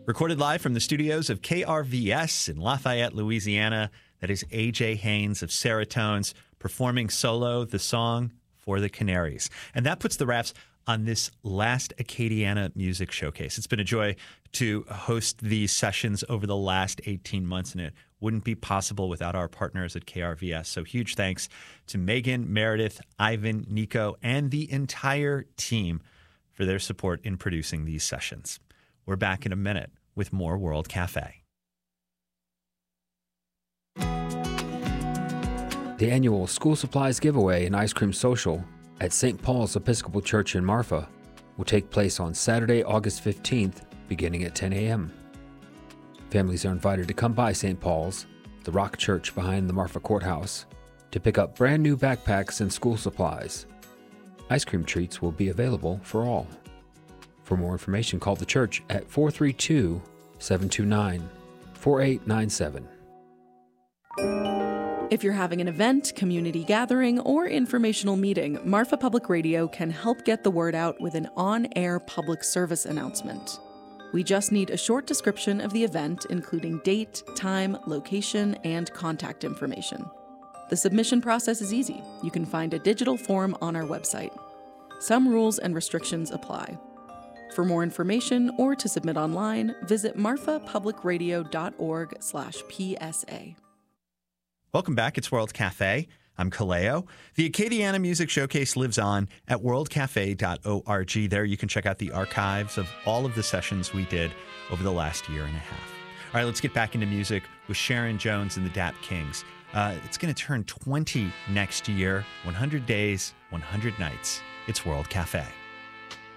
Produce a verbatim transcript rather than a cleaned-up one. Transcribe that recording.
Recorded live from the studios of K R V S in Lafayette, Louisiana. That is A J Haynes of Seratones performing solo the song For the Canaries. And that puts the wraps on this last Acadiana Music Showcase. It's been a joy to host these sessions over the last eighteen months, and it wouldn't be possible without our partners at K R V S. So huge thanks to Megan, Meredith, Ivan, Nico, and the entire team for their support in producing these sessions. We're back in a minute with more World Cafe. The annual school supplies giveaway and ice cream social at Saint Paul's Episcopal Church in Marfa will take place on Saturday, August fifteenth, beginning at ten a.m. Families are invited to come by Saint Paul's, the rock church behind the Marfa Courthouse, to pick up brand new backpacks and school supplies. Ice cream treats will be available for all. For more information, call the church at four three two, seven two nine, four eight nine seven. If you're having an event, community gathering, or informational meeting, Marfa Public Radio can help get the word out with an on-air public service announcement. We just need a short description of the event, including date, time, location, and contact information. The submission process is easy. You can find a digital form on our website. Some rules and restrictions apply. For more information or to submit online, visit marfapublicradio.org slash PSA. Welcome back. It's World Cafe. I'm Kaleo. The Acadiana Music Showcase lives on at world cafe dot org. There you can check out the archives of all of the sessions we did over the last year and a half. All right, let's get back into music with Sharon Jones and the Dap Kings. Uh, it's going to turn twenty next year. one hundred days, one hundred nights. It's World Cafe.